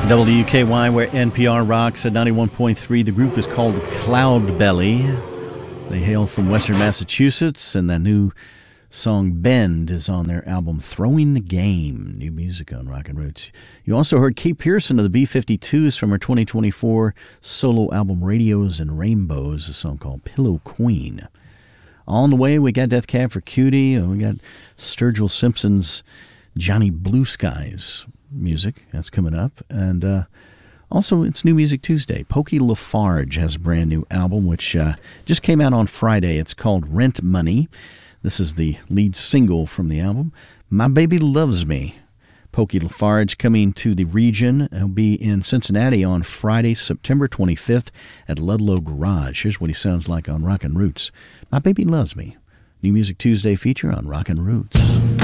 WKY, where NPR rocks at 91.3. The group is called Cloudbelly. They hail from Western Massachusetts, and that new song Bend is on their album Throwing the Game. New music on Rockin' Roots. You also heard Kate Pearson of the B-52s from her 2024 solo album Radios and Rainbows, a song called Pillow Queen. On the way, we got Death Cab for Cutie, and we got Sturgill Simpson's Johnny Blue Skies music. That's coming up. And also, it's New Music Tuesday. Pokey LaFarge has a brand new album, which just came out on Friday. It's called Rent Money. This is the lead single from the album, My Baby Loves Me. Pokey LaFarge coming to the region. He'll be in Cincinnati on Friday, September 25th at Ludlow Garage. Here's what he sounds like on Rockin' Roots. My Baby Loves Me. New Music Tuesday feature on Rockin' Roots.